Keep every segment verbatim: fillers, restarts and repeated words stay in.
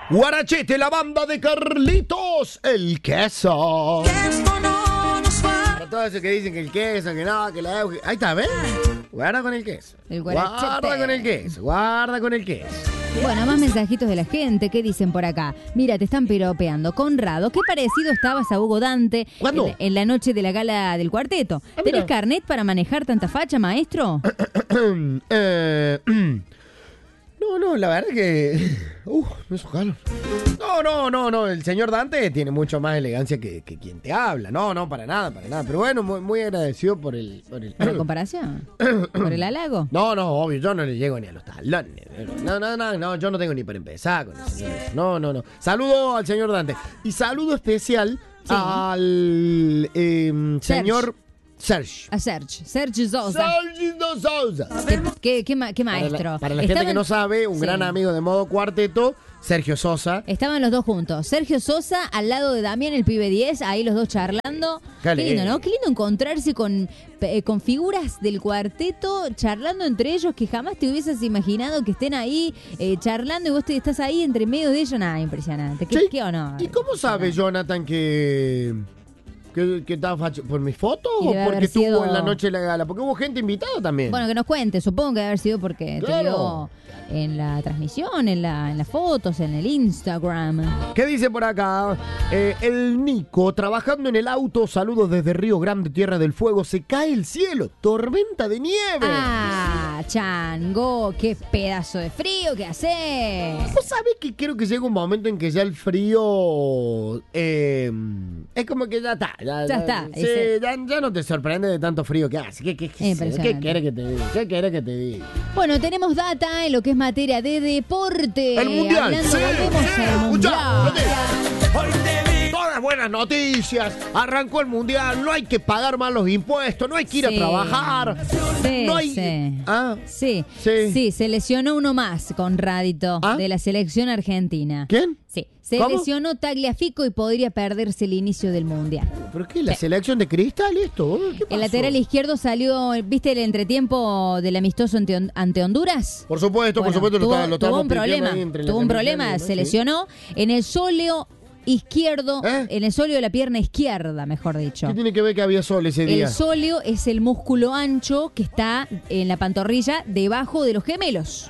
Guarachete, la banda de Carlitos, el queso. Para todos esos que dicen que el queso, que no, que la... Ahí está, ¿ves? Guarda con el queso. El guarachete. Guarda con el queso, guarda con el queso. Bueno, más mensajitos de la gente. ¿Qué dicen por acá? Mira, te están piropeando. Conrado, qué parecido estabas a Hugo Dante ¿Cuándo? en, en la noche de la gala del cuarteto. Ah, ¿Tenés mira. carnet para manejar tanta facha, maestro? Eh, no, no, la verdad que... Uh, me hizo calor. No, no, no, no. El señor Dante tiene mucho más elegancia que, que quien te habla. No, no, para nada, para nada. Pero bueno, muy, muy agradecido por el... Por el... ¿Por la comparación? ¿Por el halago? No, no, obvio, yo no le llego ni a los talones. No, no, no, no, yo no tengo ni para empezar con eso. No, no, no. Saludo al señor Dante. Y saludo especial Sí. al eh, señor Serge. A Serge. Serge Sosa. Serge de Sousa. ¿Qué, qué, qué ma- qué maestro? Para la, para la gente Estaban- que no sabe, un Sí. gran amigo de Modo Cuarteto, Sergio Sosa. Estaban los dos juntos. Sergio Sosa al lado de Damián, el pibe diez, ahí los dos charlando. Qué Qué lindo, lindo. ¿no? Qué lindo encontrarse con, eh, con figuras del cuarteto charlando entre ellos que jamás te hubieses imaginado que estén ahí eh, charlando y vos te estás ahí entre medio de ellos. Nada, impresionante. ¿Qué, Sí. qué honor? ¿Y cómo sabe Jonathan que, que, que estaba facho? ¿Por mi foto Y o debe porque haber estuvo sido- en la noche de la gala? Porque hubo gente invitada también. Bueno, que nos cuente. Supongo que debe haber sido porque te Claro. vio en la transmisión, en, la, en las fotos, en el Instagram. ¿Qué dice por acá? Eh, el Nico, trabajando en el auto, saludos desde Río Grande, Tierra del Fuego, se cae el cielo, tormenta de nieve. Ah, Chango, qué pedazo de frío que hace. ¿Vos sabés que creo que llega un momento en que ya el frío eh, es como que ya está? Ya, Ya está, Sí, ese- ya, ya no te sorprende de tanto frío que hace. ¿Qué, qué, qué, Impresionante. ¿Qué quieres que te diga? ¿Qué quieres que te diga? Bueno, tenemos data en lo que es materia de deporte. El Mundial. Hablando, Sí, volvemos sí, al escuchá, Mundial. Todas buenas noticias. Arrancó el mundial. No hay que pagar más los impuestos. No hay que ir Sí. a trabajar. Sí, no hay. sí. Ah, Sí, Sí. sí, se lesionó uno más con Radito ¿Ah? de la selección argentina. ¿quién? Sí, se ¿Cómo? lesionó Tagliafico y podría perderse el inicio del Mundial. ¿Pero qué? ¿La selección de cristal esto? ¿Qué pasó? El lateral izquierdo salió, ¿viste el entretiempo del amistoso ante, Hon- ante Honduras? Por supuesto, Bueno, por supuesto. tuvo, lo está- lo tuvo estábamos un piteando problema, ahí entre tuvo las un problema, emisiones, se ¿no? Sí. lesionó en el sóleo izquierdo, ¿Eh? en el sóleo de la pierna izquierda, mejor dicho. ¿Qué tiene que ver que había sol ese día? El sóleo es el músculo ancho que está en la pantorrilla debajo de los gemelos.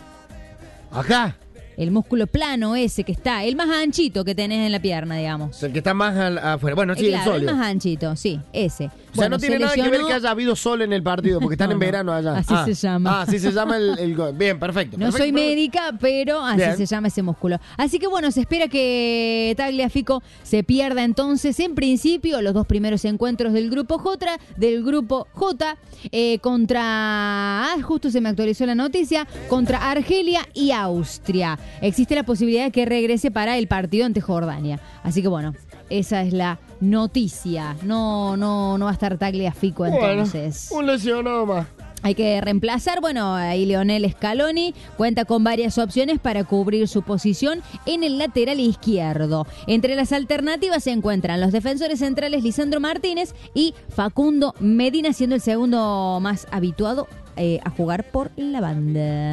Acá. El músculo plano ese que está, el más anchito que tenés en la pierna, O digamos. sea, el que está más al- afuera. Bueno, sí, Eh, el claro, sol. el más anchito, sí, ese. O sea, no tiene nada que ver que haya habido sol en el partido, porque están No, en no. verano allá. Así Ah, se llama. Ah, así se llama el, el gol. Bien, perfecto. No perfecto, soy perfecto. médica, pero así Bien. se llama ese músculo. Así que bueno, se espera que Tagliafico se pierda entonces en principio los dos primeros encuentros del grupo J, del grupo J, eh, contra, ah, justo se me actualizó la noticia, contra Argelia y Austria. Existe la posibilidad de que regrese para el partido ante Jordania. Así que bueno, esa es la noticia. No, no, no va a estar Tagliafico entonces. Bueno, un lesionado más. Hay que reemplazar, bueno, ahí Leonel Scaloni cuenta con varias opciones para cubrir su posición en el lateral izquierdo. Entre las alternativas se encuentran los defensores centrales Lisandro Martínez y Facundo Medina, siendo el segundo más habituado eh, a jugar por la banda.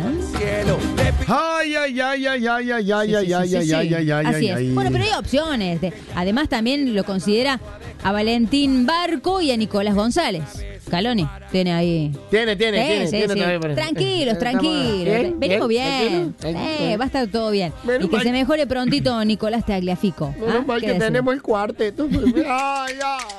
Ay, ay, ay, ay, ay, ay, ay, Sí, ay, sí, ay, sí, ay, sí. ay, ay, ay, Así ay, es. ay. Bueno, pero hay opciones. De- además, también lo considera a Valentín Barco y a Nicolás González. Scaloni tiene ahí. Tiene, tiene, Sí, tiene, sí, tiene sí. también para- Tranquilos, Estamos- tranquilos. Bien, Venimos bien, bien. tranquilo, Eh, tranquilo. va a estar todo bien. Menos y que mal- se mejore prontito Nicolás Tagliafico. Menos ¿Ah? mal ¿Qué que decir? tenemos el cuarteto. Ay, ay.